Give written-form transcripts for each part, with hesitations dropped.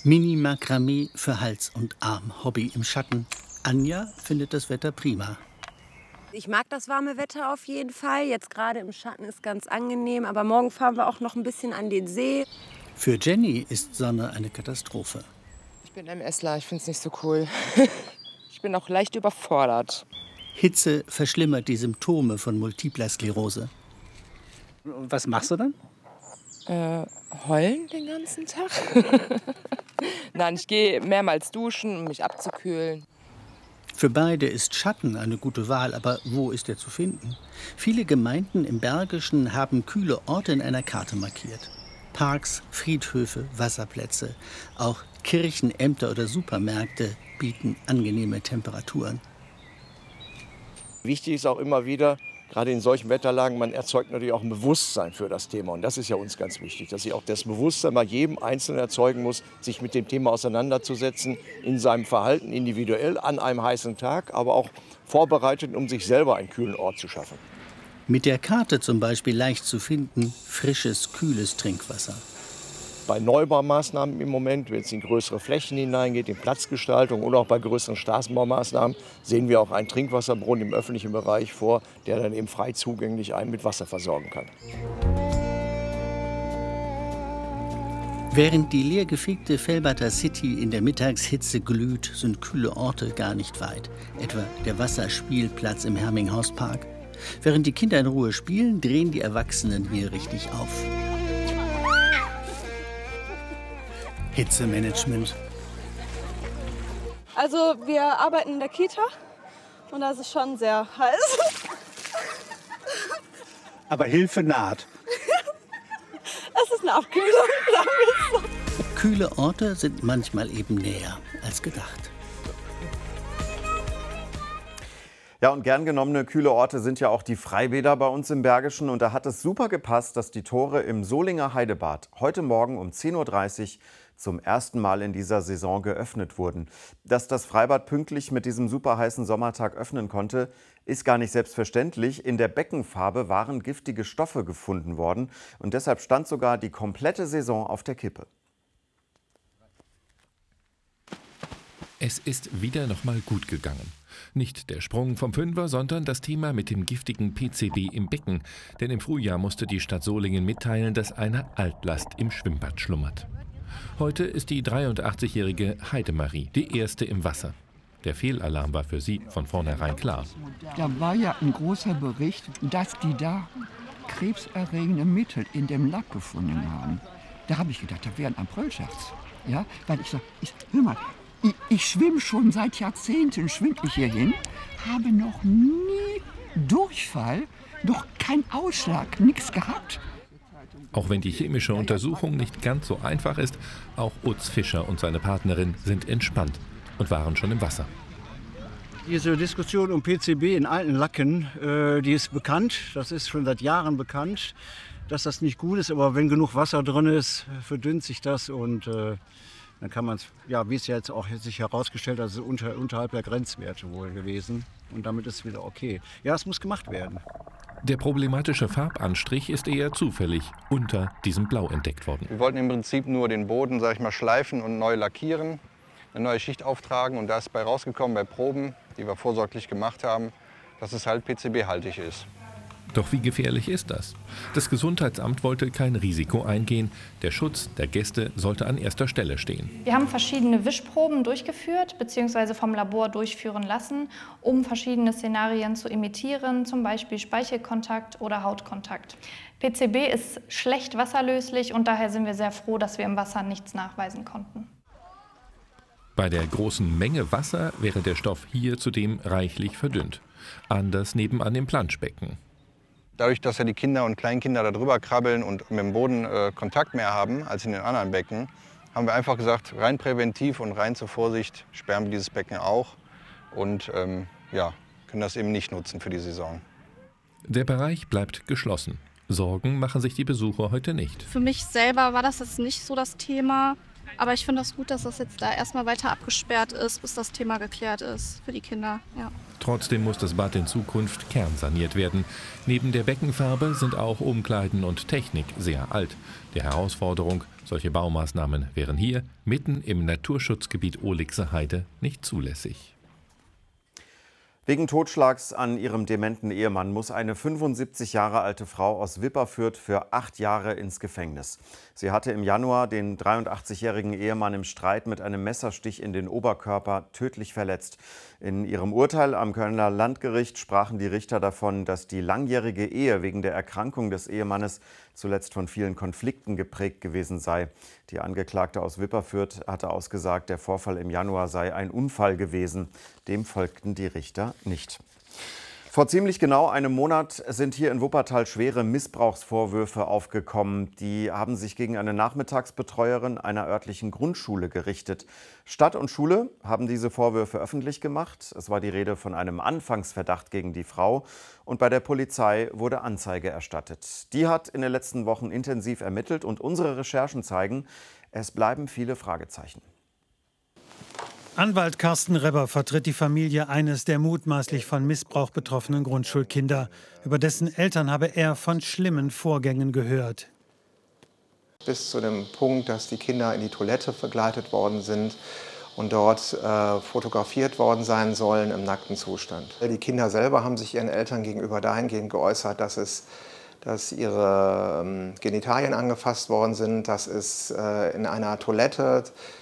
Mini-Makramee für Hals und Arm. Hobby im Schatten. Anja findet das Wetter prima. Ich mag das warme Wetter auf jeden Fall. Jetzt gerade im Schatten ist ganz angenehm. Aber morgen fahren wir auch noch ein bisschen an den See. Für Jenny ist Sonne eine Katastrophe. Ich bin MSler, ich finde es nicht so cool. Ich bin auch leicht überfordert. Hitze verschlimmert die Symptome von Multipler Sklerose. Was machst du dann? Heulen den ganzen Tag? Nein, ich gehe mehrmals duschen, um mich abzukühlen. Für beide ist Schatten eine gute Wahl, aber wo ist er zu finden? Viele Gemeinden im Bergischen haben kühle Orte in einer Karte markiert. Parks, Friedhöfe, Wasserplätze, auch Kirchen, Ämter oder Supermärkte bieten angenehme Temperaturen. Wichtig ist auch immer wieder, gerade in solchen Wetterlagen, man erzeugt natürlich auch ein Bewusstsein für das Thema. Und das ist ja uns ganz wichtig, dass ich auch das Bewusstsein bei jedem Einzelnen erzeugen muss, sich mit dem Thema auseinanderzusetzen, in seinem Verhalten individuell an einem heißen Tag, aber auch vorbereitet, um sich selber einen kühlen Ort zu schaffen. Mit der Karte zum Beispiel leicht zu finden, frisches, kühles Trinkwasser. Bei Neubaumaßnahmen im Moment, wenn es in größere Flächen hineingeht, in Platzgestaltung oder auch bei größeren Straßenbaumaßnahmen, sehen wir auch einen Trinkwasserbrunnen im öffentlichen Bereich vor, der dann eben frei zugänglich einen mit Wasser versorgen kann. Während die leergefegte Velberter City in der Mittagshitze glüht, sind kühle Orte gar nicht weit. Etwa der Wasserspielplatz im Herminghauspark. Während die Kinder in Ruhe spielen, drehen die Erwachsenen hier richtig auf. Hitzemanagement. Also wir arbeiten in der Kita und da ist es schon sehr heiß. Aber Hilfe naht. Es ist eine Abkühlung, sagen wir so. Kühle Orte sind manchmal eben näher als gedacht. Ja, und gern genommene kühle Orte sind ja auch die Freibäder bei uns im Bergischen. Und da hat es super gepasst, dass die Tore im Solinger Heidebad heute Morgen um 10:30 Uhr zum ersten Mal in dieser Saison geöffnet wurden. Dass das Freibad pünktlich mit diesem super heißen Sommertag öffnen konnte, ist gar nicht selbstverständlich. In der Beckenfarbe waren giftige Stoffe gefunden worden. Und deshalb stand sogar die komplette Saison auf der Kippe. Es ist wieder noch mal gut gegangen. Nicht der Sprung vom Fünfer, sondern das Thema mit dem giftigen PCB im Becken. Denn im Frühjahr musste die Stadt Solingen mitteilen, dass eine Altlast im Schwimmbad schlummert. Heute ist die 83-jährige Heidemarie die erste im Wasser. Der Fehlalarm war für sie von vornherein klar. Da war ja ein großer Bericht, dass die da krebserregende Mittel in dem Lack gefunden haben. Da habe ich gedacht, das wäre ein Aprilscherz. Ja, weil ich sage, hör mal, ich schwimme schon seit Jahrzehnten, schwimme ich hier hin, habe noch nie Durchfall, noch kein Ausschlag, nichts gehabt. Auch wenn die chemische Untersuchung nicht ganz so einfach ist, auch Utz Fischer und seine Partnerin sind entspannt und waren schon im Wasser. Diese Diskussion um PCB in alten Lacken, die ist bekannt. Das ist schon seit Jahren bekannt, dass das nicht gut ist. Aber wenn genug Wasser drin ist, verdünnt sich das und dann kann man es, ja, wie es ja jetzt auch sich herausgestellt hat, ist unterhalb der Grenzwerte wohl gewesen. Und damit ist es wieder okay. Ja, es muss gemacht werden. Der problematische Farbanstrich ist eher zufällig unter diesem Blau entdeckt worden. Wir wollten im Prinzip nur den Boden, sag ich mal, schleifen und neu lackieren, eine neue Schicht auftragen. Und da ist bei rausgekommen bei Proben, die wir vorsorglich gemacht haben, dass es halt PCB-haltig ist. Doch wie gefährlich ist das? Das Gesundheitsamt wollte kein Risiko eingehen. Der Schutz der Gäste sollte an erster Stelle stehen. Wir haben verschiedene Wischproben durchgeführt bzw. vom Labor durchführen lassen, um verschiedene Szenarien zu imitieren, zum Beispiel Speichelkontakt oder Hautkontakt. PCB ist schlecht wasserlöslich und daher sind wir sehr froh, dass wir im Wasser nichts nachweisen konnten. Bei der großen Menge Wasser wäre der Stoff hier zudem reichlich verdünnt. Anders nebenan im Planschbecken. Dadurch, dass ja die Kinder und Kleinkinder da drüber krabbeln und mit dem Boden Kontakt mehr haben als in den anderen Becken, haben wir einfach gesagt, rein präventiv und rein zur Vorsicht sperren wir dieses Becken auch und ja, können das eben nicht nutzen für die Saison. Der Bereich bleibt geschlossen. Sorgen machen sich die Besucher heute nicht. Für mich selber war das jetzt nicht so das Thema. Aber ich finde das gut, dass das jetzt da erstmal weiter abgesperrt ist, bis das Thema geklärt ist für die Kinder. Ja. Trotzdem muss das Bad in Zukunft kernsaniert werden. Neben der Beckenfarbe sind auch Umkleiden und Technik sehr alt. Der Herausforderung, solche Baumaßnahmen wären hier, mitten im Naturschutzgebiet Ohligse Heide, nicht zulässig. Wegen Totschlags an ihrem dementen Ehemann muss eine 75 Jahre alte Frau aus Wipperfürth für 8 Jahre ins Gefängnis. Sie hatte im Januar den 83-jährigen Ehemann im Streit mit einem Messerstich in den Oberkörper tödlich verletzt. In ihrem Urteil am Kölner Landgericht sprachen die Richter davon, dass die langjährige Ehe wegen der Erkrankung des Ehemannes zuletzt von vielen Konflikten geprägt gewesen sei. Die Angeklagte aus Wipperfürth hatte ausgesagt, der Vorfall im Januar sei ein Unfall gewesen. Dem folgten die Richter nicht. Vor ziemlich genau einem Monat sind hier in Wuppertal schwere Missbrauchsvorwürfe aufgekommen. Die haben sich gegen eine Nachmittagsbetreuerin einer örtlichen Grundschule gerichtet. Stadt und Schule haben diese Vorwürfe öffentlich gemacht. Es war die Rede von einem Anfangsverdacht gegen die Frau. Und bei der Polizei wurde Anzeige erstattet. Die hat in den letzten Wochen intensiv ermittelt und unsere Recherchen zeigen, es bleiben viele Fragezeichen. Anwalt Carsten Rebber vertritt die Familie eines der mutmaßlich von Missbrauch betroffenen Grundschulkinder. Über dessen Eltern habe er von schlimmen Vorgängen gehört. Bis zu dem Punkt, dass die Kinder in die Toilette begleitet worden sind und dort fotografiert worden sein sollen im nackten Zustand. Die Kinder selber haben sich ihren Eltern gegenüber dahingehend geäußert, dass ihre Genitalien angefasst worden sind, dass es in einer Toilette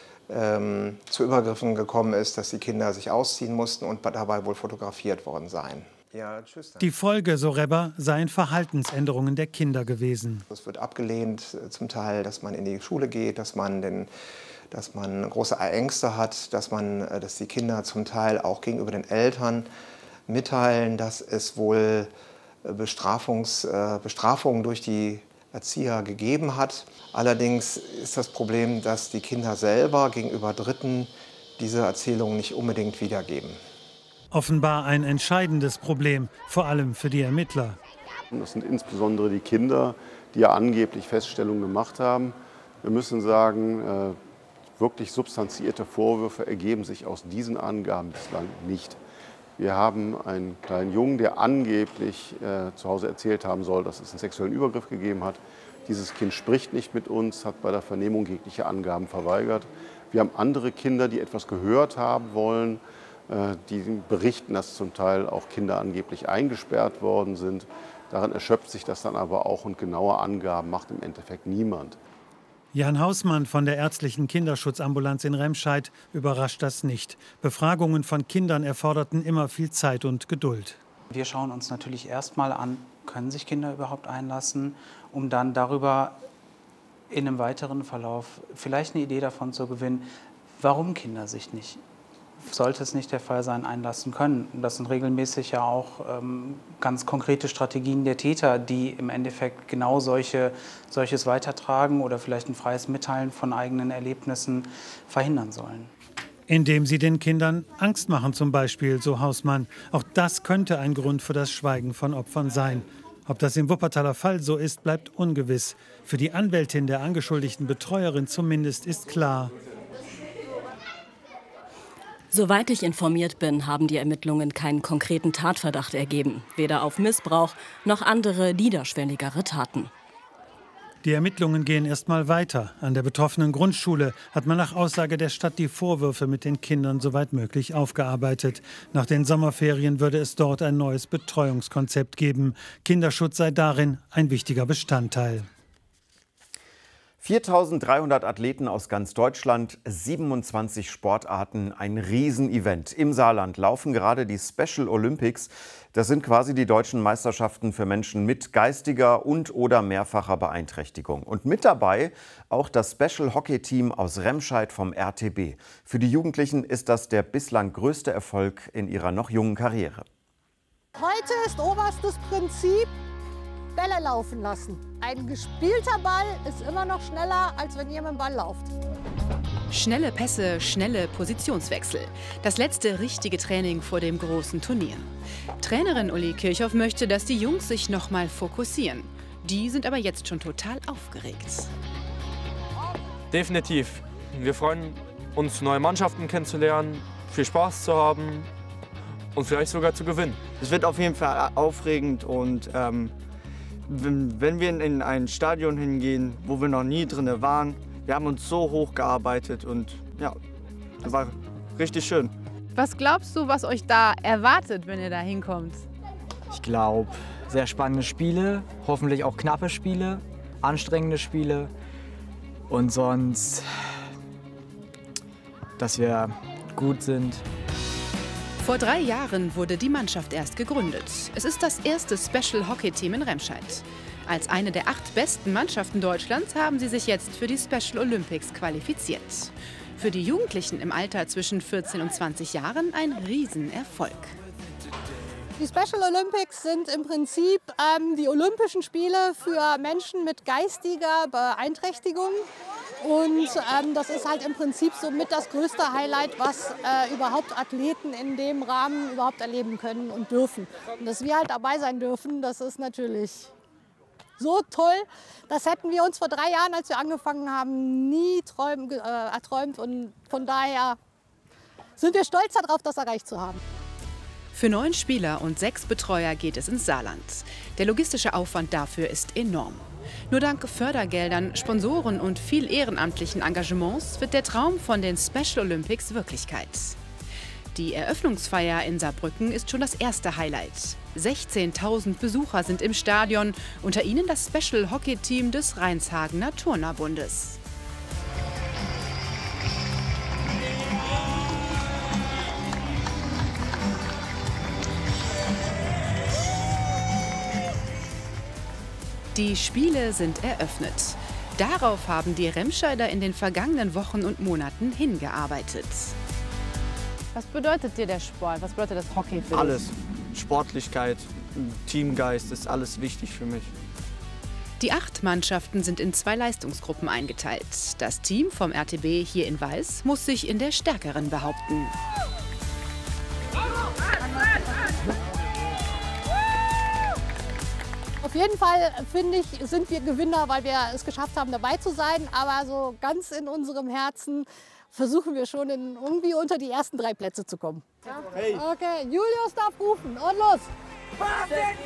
zu Übergriffen gekommen ist, dass die Kinder sich ausziehen mussten und dabei wohl fotografiert worden seien. Ja, tschüss. Die Folge, so Rebber, seien Verhaltensänderungen der Kinder gewesen. Es wird abgelehnt, zum Teil, dass man in die Schule geht, dass man große Ängste hat, dass die Kinder zum Teil auch gegenüber den Eltern mitteilen, dass es wohl Bestrafungen durch die Erzieher gegeben hat. Allerdings ist das Problem, dass die Kinder selber gegenüber Dritten diese Erzählungen nicht unbedingt wiedergeben. Offenbar ein entscheidendes Problem, vor allem für die Ermittler. Das sind insbesondere die Kinder, die ja angeblich Feststellungen gemacht haben. Wir müssen sagen, wirklich substanzierte Vorwürfe ergeben sich aus diesen Angaben bislang nicht. Wir haben einen kleinen Jungen, der angeblich zu Hause erzählt haben soll, dass es einen sexuellen Übergriff gegeben hat. Dieses Kind spricht nicht mit uns, hat bei der Vernehmung jegliche Angaben verweigert. Wir haben andere Kinder, die etwas gehört haben wollen, die berichten, dass zum Teil auch Kinder angeblich eingesperrt worden sind. Daran erschöpft sich das dann aber auch und genaue Angaben macht im Endeffekt niemand. Jan Hausmann von der ärztlichen Kinderschutzambulanz in Remscheid überrascht das nicht. Befragungen von Kindern erforderten immer viel Zeit und Geduld. Wir schauen uns natürlich erstmal an, können sich Kinder überhaupt einlassen, um dann darüber in einem weiteren Verlauf vielleicht eine Idee davon zu gewinnen, warum Kinder sich nicht, sollte es nicht der Fall sein, einlassen können. Das sind regelmäßig ja auch ganz konkrete Strategien der Täter, die im Endeffekt genau solches Weitertragen oder vielleicht ein freies Mitteilen von eigenen Erlebnissen verhindern sollen. Indem sie den Kindern Angst machen zum Beispiel, so Hausmann. Auch das könnte ein Grund für das Schweigen von Opfern sein. Ob das im Wuppertaler Fall so ist, bleibt ungewiss. Für die Anwältin der angeschuldigten Betreuerin zumindest ist klar: Soweit ich informiert bin, haben die Ermittlungen keinen konkreten Tatverdacht ergeben. Weder auf Missbrauch noch andere niederschwelligere Taten. Die Ermittlungen gehen erst mal weiter. An der betroffenen Grundschule hat man nach Aussage der Stadt die Vorwürfe mit den Kindern soweit möglich aufgearbeitet. Nach den Sommerferien würde es dort ein neues Betreuungskonzept geben. Kinderschutz sei darin ein wichtiger Bestandteil. 4.300 Athleten aus ganz Deutschland, 27 Sportarten, ein Riesenevent. Im Saarland laufen gerade die Special Olympics. Das sind quasi die deutschen Meisterschaften für Menschen mit geistiger und/oder mehrfacher Beeinträchtigung. Und mit dabei auch das Special Hockey Team aus Remscheid vom RTB. Für die Jugendlichen ist das der bislang größte Erfolg in ihrer noch jungen Karriere. Heute ist oberstes Prinzip: Bälle laufen lassen. Ein gespielter Ball ist immer noch schneller, als wenn ihr mit dem Ball lauft. Schnelle Pässe, schnelle Positionswechsel. Das letzte richtige Training vor dem großen Turnier. Trainerin Uli Kirchhoff möchte, dass die Jungs sich noch mal fokussieren. Die sind aber jetzt schon total aufgeregt. Definitiv. Wir freuen uns, neue Mannschaften kennenzulernen, viel Spaß zu haben und vielleicht sogar zu gewinnen. Es wird auf jeden Fall aufregend und wenn wir in ein Stadion hingehen, wo wir noch nie drin waren, wir haben uns so hochgearbeitet und ja, das war richtig schön. Was glaubst du, was euch da erwartet, wenn ihr da hinkommt? Ich glaube, sehr spannende Spiele, hoffentlich auch knappe Spiele, anstrengende Spiele und sonst, dass wir gut sind. Vor 3 Jahren wurde die Mannschaft erst gegründet. Es ist das erste Special Hockey Team in Remscheid. Als eine der 8 besten Mannschaften Deutschlands haben sie sich jetzt für die Special Olympics qualifiziert. Für die Jugendlichen im Alter zwischen 14 und 20 Jahren ein Riesenerfolg. Die Special Olympics sind im Prinzip die Olympischen Spiele für Menschen mit geistiger Beeinträchtigung. Und das ist halt im Prinzip somit das größte Highlight, was überhaupt Athleten in dem Rahmen überhaupt erleben können und dürfen. Und dass wir halt dabei sein dürfen, das ist natürlich so toll. Das hätten wir uns vor 3 Jahren, als wir angefangen haben, nie erträumt. Und von daher sind wir stolz darauf, das erreicht zu haben. Für 9 Spieler und 6 Betreuer geht es ins Saarland. Der logistische Aufwand dafür ist enorm. Nur dank Fördergeldern, Sponsoren und viel ehrenamtlichen Engagements wird der Traum von den Special Olympics Wirklichkeit. Die Eröffnungsfeier in Saarbrücken ist schon das erste Highlight. 16.000 Besucher sind im Stadion, unter ihnen das Special Hockey Team des Rheinshagener Turnerbundes. Die Spiele sind eröffnet. Darauf haben die Remscheider in den vergangenen Wochen und Monaten hingearbeitet. Was bedeutet dir der Sport? Was bedeutet das Hockey für dich? Alles. Sportlichkeit, Teamgeist ist alles wichtig für mich. Die 8 Mannschaften sind in 2 Leistungsgruppen eingeteilt. Das Team vom RTB hier in Weiß muss sich in der stärkeren behaupten. Auf jeden Fall, finde ich, sind wir Gewinner, weil wir es geschafft haben, dabei zu sein. Aber so ganz in unserem Herzen versuchen wir schon irgendwie unter die ersten 3 Plätze zu kommen. Okay, Julius darf rufen und los!